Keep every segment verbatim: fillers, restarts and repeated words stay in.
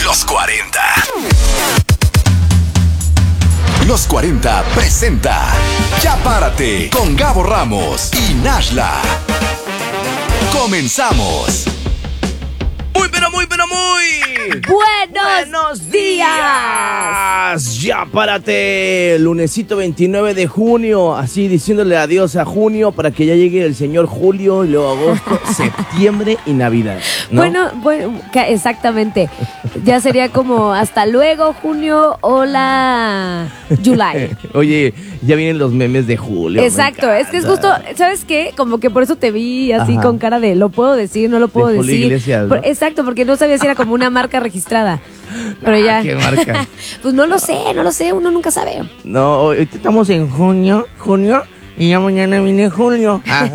Los cuarenta. Los cuarenta presenta Ya Párate con Gabo Ramos y Nashla. Comenzamos. Muy, pero muy, pero muy Buenos, buenos días. días. Ya párate, lunesito veintinueve de junio, así diciéndole adiós a junio para que ya llegue el señor julio, y luego agosto, septiembre y Navidad, ¿no? Bueno, bueno, ca- exactamente. Ya sería como hasta luego, junio, hola, July. Oye, ya vienen los memes de julio. Exacto, es que es justo, ¿sabes qué? Como que por eso te vi así Ajá. con cara de ¿lo puedo decir? ¿No lo puedo De Julio decir? Iglesias, ¿no? Por- exacto, porque no sabía si era como una marca registrada. Pero Ah, ya. ¿qué marca? Pues no lo sé, no lo sé, uno nunca sabe. No, ahorita estamos en junio, junio, y ya mañana viene julio. Ah.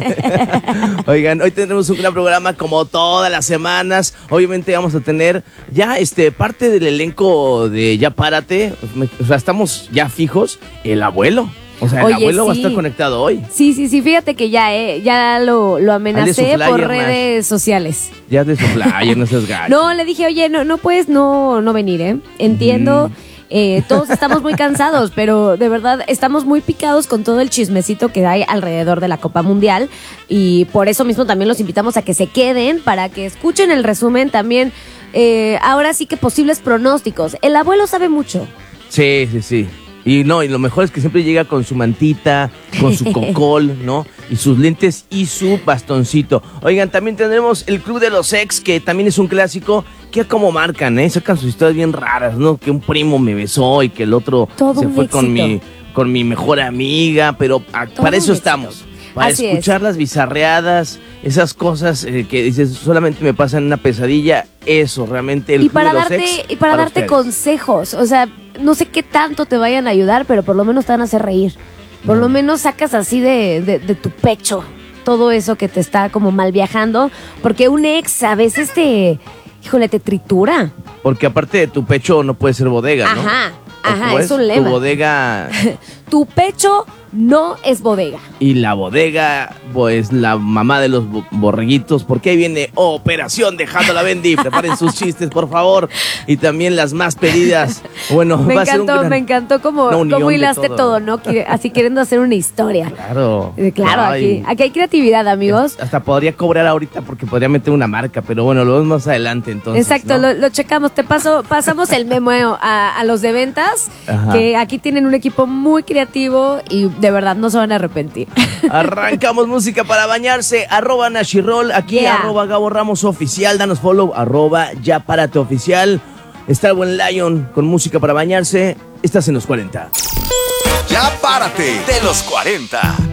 Oigan, hoy tendremos un gran programa como todas las semanas. Obviamente vamos a tener ya este parte del elenco de Ya Párate. O sea, estamos ya fijos. El abuelo. O sea, el Oye, abuelo va a sí. estar conectado hoy. Sí, sí, sí, fíjate que ya, eh, ya lo, lo amenacé Hazle su flyer, por Nash. redes sociales. Ya de su flyer, no seas gacho. No, le dije, oye, no, no puedes no, no venir, ¿eh? Entiendo, Mm. eh, todos estamos muy cansados, pero de verdad estamos muy picados con todo el chismecito que hay alrededor de la Copa Mundial y por eso mismo también los invitamos a que se queden para que escuchen el resumen también. Eh, ahora sí que posibles pronósticos. El abuelo sabe mucho. Sí, sí, sí. Y no, y lo mejor es que siempre llega con su mantita, con su cocol, ¿no? Y sus lentes y su bastoncito. Oigan, también tendremos el Club de los Ex, que también es un clásico, que como marcan, ¿eh? Sacan sus historias bien raras, ¿no? Que un primo me besó y que el otro Todo se un fue con éxito. mi, con mi mejor amiga, pero a- Todo para un eso éxito. estamos. Para Así es. escuchar las bizarreadas, esas cosas eh, que dices, solamente me pasan en una pesadilla, eso, realmente el Y Club para de los darte, Ex y para darte ustedes. consejos, o sea, no sé qué tanto te vayan a ayudar, pero por lo menos te van a hacer reír. Por lo menos sacas así de, de, de tu pecho todo eso que te está como mal viajando, porque un ex a veces te, híjole, te tritura. Porque aparte de tu pecho no puede ser bodega, ¿no? Ajá, ¿O ajá, cómo es un lema. Tu bodega Tu pecho no es bodega. y la bodega, pues la mamá de los bo- borreguitos, porque ahí viene Operación Dejando la Bendy. Preparen sus chistes, por favor. Y también las más pedidas. Bueno, Me va a ser un encantó, gran- me encantó como, una unión como de hilaste todo. todo, ¿no? Qui- Así queriendo hacer una historia. Claro. Eh, Claro, Ay, aquí, aquí hay creatividad, amigos. Hasta podría cobrar ahorita porque podría meter una marca, pero bueno, lo vemos más adelante entonces. Exacto, ¿no? lo, lo checamos. Te paso, pasamos el memo a, a los de ventas, Ajá. que aquí tienen un equipo muy creativo y de verdad no se van a arrepentir. Arrancamos música para bañarse, arroba Nashirol, aquí Yeah. arroba Gabo Ramos Oficial, danos follow, arroba Ya Párate Oficial. Está el buen Lion con música para bañarse, estás en los cuarenta. Ya Párate de los cuarenta.